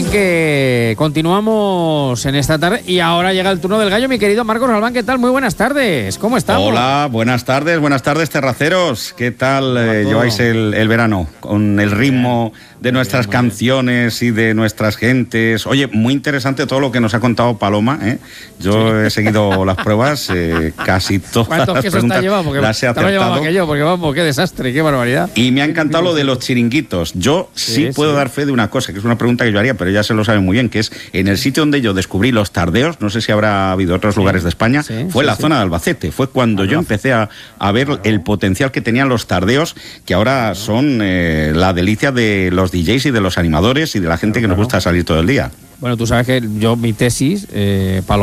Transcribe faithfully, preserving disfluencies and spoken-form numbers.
que continuamos en esta tarde y ahora llega el turno del gallo, mi querido Marcos Galván. ¿Qué tal? Muy buenas tardes. ¿Cómo estamos? Hola, buenas tardes, buenas tardes, terraceros. ¿Qué tal eh, lleváis el, el verano? Con el ritmo de nuestras bien, canciones y de nuestras gentes. Oye, muy interesante todo lo que nos ha contado Paloma, ¿eh? Yo sí. he seguido las pruebas, eh, casi todas ¿Cuántos las quesos preguntas te ha llevado? Porque las he te acertado. lo llevado más que yo, porque vamos, qué desastre, qué barbaridad. Y me ha encantado lo de los chiringuitos. Yo sí, sí puedo sí. dar fe de una cosa, que es una pregunta que yo haría, pero ella se lo sabe muy bien, que es en el sitio donde yo descubrí los tardeos, no sé si habrá habido otros sí. lugares de España, sí, fue sí, la sí. zona de Albacete. Fue cuando claro. yo empecé a, a ver claro. el potencial que tenían los tardeos, que ahora claro. son eh, la delicia de los D Js y de los animadores y de la gente claro, que nos gusta salir todo el día. Bueno, tú sabes que yo, mi tesis, eh, Paloma,